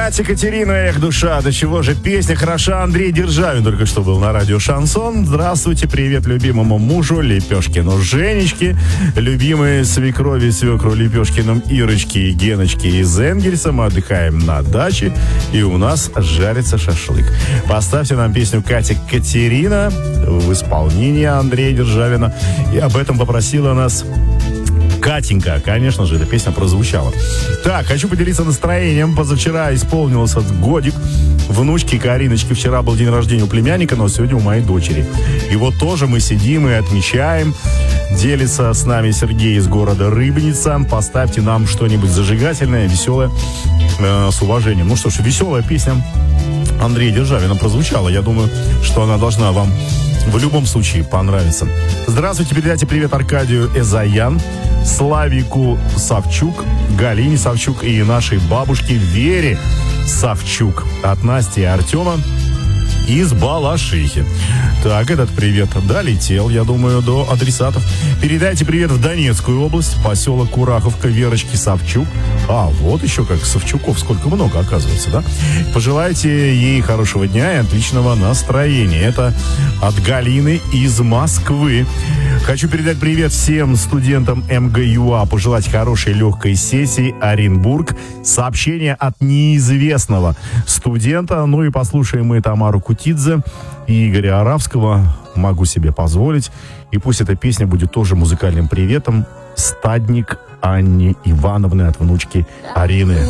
Катя, Катерина, эх, душа, до чего же песня хороша. Андрей Державин только что был на радио «Шансон». Здравствуйте, привет любимому мужу Лепешкину Женечке, любимые свекрови, свекру Лепешкиным Ирочке и Геночке из Энгельса. Мы отдыхаем на даче, и у нас жарится шашлык. Поставьте нам песню Катя, Катерина в исполнении Андрея Державина. И об этом попросила нас Катенька. Конечно же, эта песня прозвучала. Так, хочу поделиться настроением. Позавчера исполнился годик внучки Кариночки. Вчера был день рождения у племянника, но сегодня у моей дочери. И вот тоже мы сидим и отмечаем. Делится с нами Сергей из города Рыбница. Поставьте нам что-нибудь зажигательное, веселое, с уважением. Ну что ж, веселая песня Андрея Державина прозвучала. Я думаю, что она должна вам в любом случае понравится. Здравствуйте, передайте привет Аркадию Эзаян, Славику Савчук, Галине Савчук и нашей бабушке Вере Савчук от Насти и Артема из Балашихи. Так, этот привет долетел, я думаю, до адресатов. Передайте привет в Донецкую область, поселок Кураховка, Верочке Савчук. А, вот еще как Савчуков, сколько много, оказывается, да? Пожелайте ей хорошего дня и отличного настроения. Это от Галины из Москвы. Хочу передать привет всем студентам МГЮА, пожелать хорошей легкой сессии. Оренбург. Сообщение от неизвестного студента. Ну и послушаем мы Тамару Кутидзе и Игоря Аравского. Могу себе позволить. И пусть эта песня будет тоже музыкальным приветом. Стадник Анни Ивановны от внучки Арины.